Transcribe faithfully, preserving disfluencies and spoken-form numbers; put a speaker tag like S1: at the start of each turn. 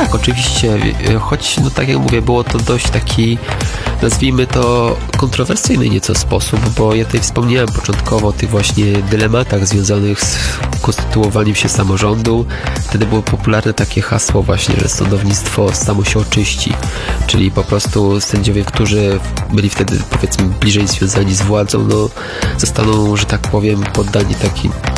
S1: tak, oczywiście, choć, no tak jak mówię, było to dość taki, nazwijmy to, kontrowersyjny nieco sposób, bo ja tutaj wspomniałem początkowo o tych właśnie dylematach związanych z konstytuowaniem się samorządu. Wtedy było popularne takie hasło właśnie, że sądownictwo samo się oczyści, czyli po prostu sędziowie, którzy byli wtedy, powiedzmy, bliżej związani z władzą, no zostaną, że tak powiem, poddani takim